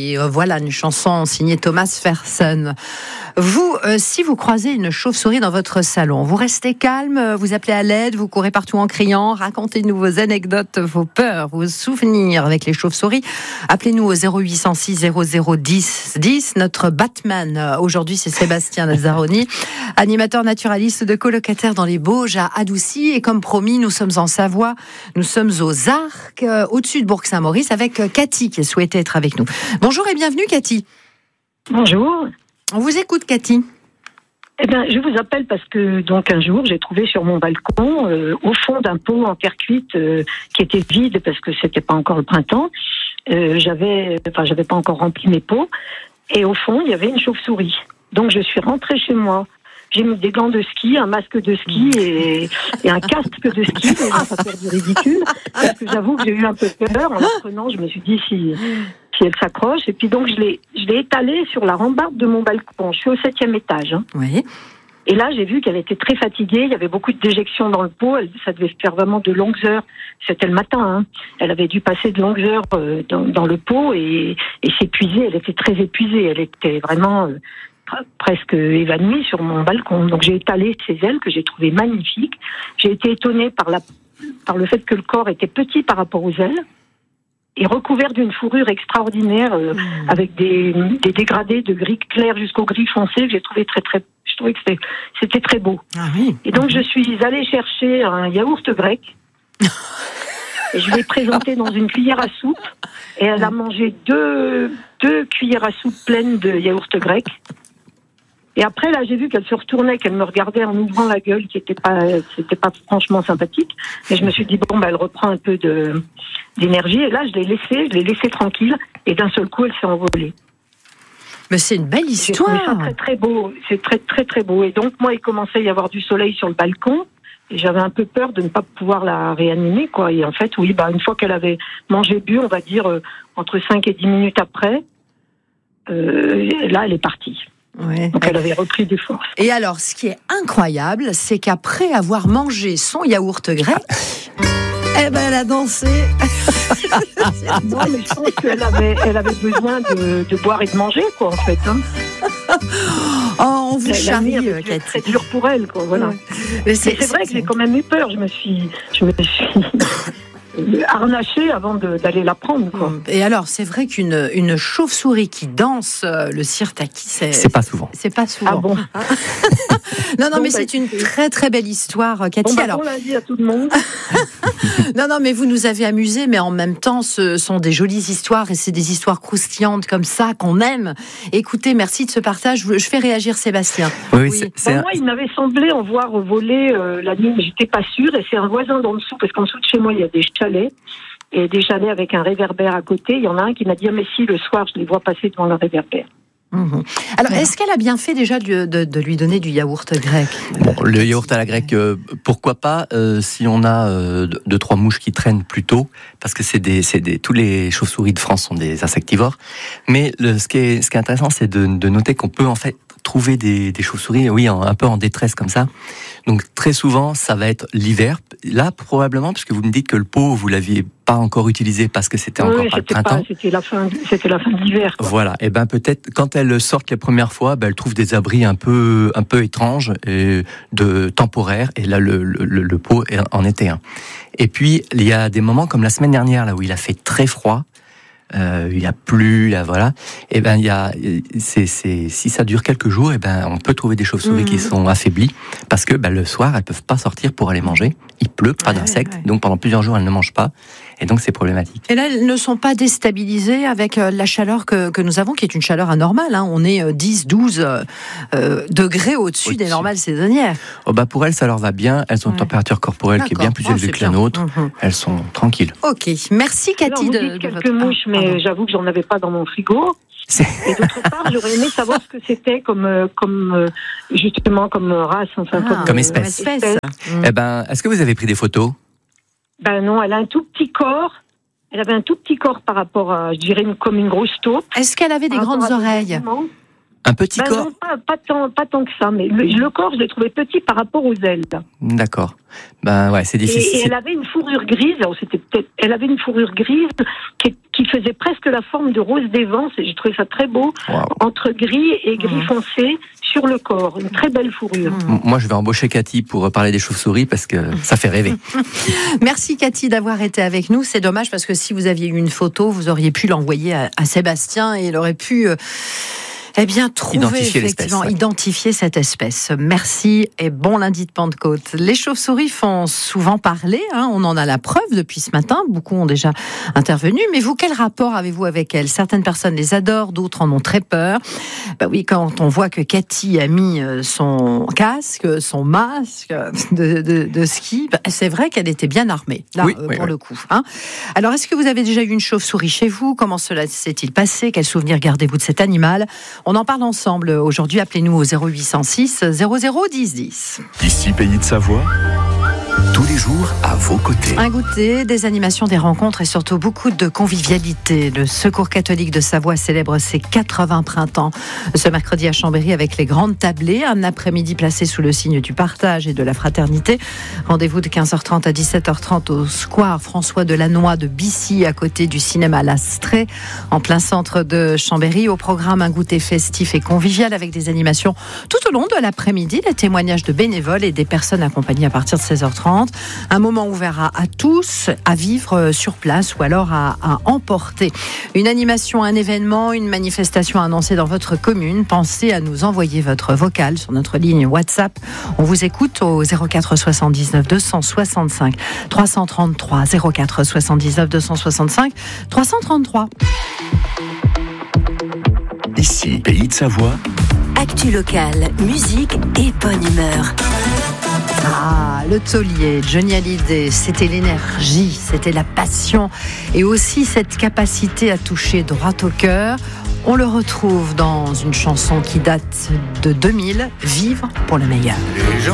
et voilà une chanson signée Thomas Fersen. Vous, si vous croisez une chauve-souris dans votre salon, vous restez calme, vous appelez à l'aide, vous courez partout en criant, racontez-nous vos anecdotes, vos peurs, vos souvenirs avec les chauves-souris. Appelez-nous au 0806 0010 10. Notre Batman, aujourd'hui, c'est Sébastien Lazzaroni, animateur naturaliste de colocataires dans les Bauges à Adoucy. Et comme promis, nous sommes en Savoie, nous sommes aux Arcs, au-dessus de Bourg-Saint-Maurice, avec Cathy qui souhaitait être avec nous. Bonjour et bienvenue Cathy. Bonjour. On vous écoute Cathy. Eh bien, je vous appelle parce que donc un jour j'ai trouvé sur mon balcon, au fond d'un pot en terre cuite qui était vide parce que c'était pas encore le printemps. J'avais pas encore rempli mes pots et au fond il y avait une chauve-souris. Donc je suis rentrée chez moi. J'ai mis des gants de ski, un masque de ski et un casque de ski. Et là, ça fait du ridicule parce que j'avoue que j'ai eu un peu peur en la prenant. Je me suis dit si elle s'accroche. Et puis donc je l'ai étalée sur la rambarde de mon balcon. Je suis au 7e étage. Hein. Oui. Et là, j'ai vu qu'elle était très fatiguée. Il y avait beaucoup de déjections dans le pot. Ça devait faire vraiment de longues heures. C'était le matin. Hein. Elle avait dû passer de longues heures dans le pot et s'épuiser. Elle était très épuisée. Elle était vraiment presque évanouie sur mon balcon. Donc j'ai étalé ses ailes que j'ai trouvées magnifiques. J'ai été étonnée par le fait que le corps était petit par rapport aux ailes et recouvert d'une fourrure extraordinaire avec des dégradés de gris clair jusqu'au gris foncé que j'ai trouvé je trouvais que c'était très beau. Ah oui. Et donc je suis allée chercher un yaourt grec et je l'ai présenté dans une cuillère à soupe et elle a mangé deux cuillères à soupe pleines de yaourt grec. Et après, là, j'ai vu qu'elle se retournait, qu'elle me regardait en ouvrant la gueule, c'était pas franchement sympathique. Et je me suis dit, elle reprend un peu d'énergie. Et là, je l'ai laissée tranquille. Et d'un seul coup, elle s'est envolée. Mais c'est une belle histoire. J'ai trouvé ça très, très beau. C'est très, très, très beau. Et donc, moi, il commençait à y avoir du soleil sur le balcon. Et j'avais un peu peur de ne pas pouvoir la réanimer, quoi. Et en fait, oui, une fois qu'elle avait mangé, bu, on va dire, entre 5 et 10 minutes après, là, elle est partie. Ouais. Donc elle avait repris des forces. Et alors, ce qui est incroyable, c'est qu'après avoir mangé son yaourt grec, elle a dansé. Non, mais je pense qu'elle avait besoin de boire et de manger, quoi, en fait. Hein. Oh, on vous charrie, Cathy. C'est dur pour elle, quoi, voilà. Ouais. Mais c'est vrai que j'ai quand même eu peur. Je me suis harnachée avant d'aller la prendre, quoi. Et alors, c'est vrai qu'une chauve-souris qui danse le sirtaki, c'est pas souvent. C'est pas souvent. Ah bon. Non, mais c'est une très très belle histoire, Cathy. On l'a dit à tout le monde. Non, mais vous nous avez amusés, mais en même temps, ce sont des jolies histoires et c'est des histoires croustillantes comme ça qu'on aime. Écoutez, merci de ce partage. Je fais réagir Sébastien. Oui. Moi, il m'avait semblé en voir voler la nuit, mais j'étais pas sûre. Et c'est un voisin d'en dessous, parce qu'en dessous de chez moi, il y a des chalets. Et des chalets avec un réverbère à côté. Il y en a un qui m'a dit, mais si, le soir, je les vois passer devant le réverbère. Mmh. Alors, est-ce qu'elle a bien fait déjà de lui donner du yaourt grec ? Bon, le yaourt à la grecque, pourquoi pas si on a 2-3 mouches qui traînent plus tôt, parce que tous les chauves-souris de France sont des insectivores. Mais ce qui est intéressant, c'est de noter qu'on peut en fait trouver des chauves-souris, un peu en détresse comme ça. Donc très souvent, ça va être l'hiver. Là, probablement, parce que vous me dites que le pot, vous l'aviez pas encore utilisé parce que c'était encore pas le printemps. C'était la fin de l'hiver, quoi. Voilà. Et peut-être quand elles sortent les premières fois, elles trouvent des abris un peu étranges, temporaires. Et là, le pot en était un. Et puis il y a des moments comme la semaine dernière, là où il a fait très froid. Il a plu, là, voilà. Et si ça dure quelques jours, on peut trouver des chauves-souris qui sont affaiblies parce que le soir elles peuvent pas sortir pour aller manger. Il pleut, pas d'insectes, donc pendant plusieurs jours elles ne mangent pas. Et donc c'est problématique. Et là, elles ne sont pas déstabilisées avec la chaleur que nous avons, qui est une chaleur anormale. Hein. On est 10-12 degrés au-dessus des normales saisonnières. Pour elles, ça leur va bien. Elles ont une température corporelle qui est bien plus élevée que la nôtre. Elles sont tranquilles. Ok, merci Cathy. Alors, vous dites quelques mouches, mais j'avoue que j'en avais pas dans mon frigo. Et d'autre part, j'aurais aimé savoir ce que c'était comme race, comme espèce. Est-ce que vous avez pris des photos ? Non, elle a un tout petit corps. Elle avait un tout petit corps par rapport à, je dirais, comme une grosse taupe. Est-ce qu'elle avait des grandes oreilles ? Un petit corps? Non, pas tant que ça, mais le corps, je l'ai trouvé petit par rapport aux ailes. D'accord. Ben ouais, c'est difficile. Et elle avait une fourrure grise, elle avait une fourrure grise qui faisait presque la forme de rose des vents, j'ai trouvé ça très beau, Wow. entre gris et gris foncé sur le corps, une très belle fourrure. Moi, je vais embaucher Cathy pour parler des chauves-souris parce que ça fait rêver. Merci Cathy d'avoir été avec nous. C'est dommage parce que si vous aviez eu une photo, vous auriez pu l'envoyer à Sébastien et il aurait pu... identifier cette espèce. Merci et bon lundi de Pentecôte. Les chauves-souris font souvent parler, on en a la preuve depuis ce matin, beaucoup ont déjà intervenu, mais vous, quel rapport avez-vous avec elles? Certaines personnes les adorent, d'autres en ont très peur. Oui, quand on voit que Cathy a mis son casque, son masque de ski, c'est vrai qu'elle était bien armée, là, pour le coup. Alors, est-ce que vous avez déjà eu une chauve-souris chez vous? Comment cela s'est-il passé? Quels souvenirs gardez-vous de cet animal? On en parle ensemble aujourd'hui. Appelez-nous au 0806 00 10 10. Ici, Pays de Savoie, tous les jours à vos côtés. Un goûter, des animations, des rencontres et surtout beaucoup de convivialité. Le Secours catholique de Savoie célèbre ses 80 printemps ce mercredi à Chambéry avec les grandes tablées. Un après-midi placé sous le signe du partage et de la fraternité. Rendez-vous de 15h30 à 17h30 au square François Delannoy de Bissy, à côté du cinéma L'Astrée, en plein centre de Chambéry. Au programme, un goûter festif et convivial avec des animations tout au long de l'après-midi, des témoignages de bénévoles et des personnes accompagnées à partir de 16h30. Un moment ouvert à tous, à vivre sur place ou alors à emporter. Une animation, un événement, une manifestation annoncée dans votre commune. Pensez à nous envoyer votre vocal sur notre ligne WhatsApp. On vous écoute au 04 79 265 333. 04 79 265 333. Ici, Pays de Savoie. Actu locale, musique et bonne humeur. Le taulier, Johnny Hallyday, c'était l'énergie, c'était la passion et aussi cette capacité à toucher droit au cœur. On le retrouve dans une chanson qui date de 2000, Vivre pour le meilleur.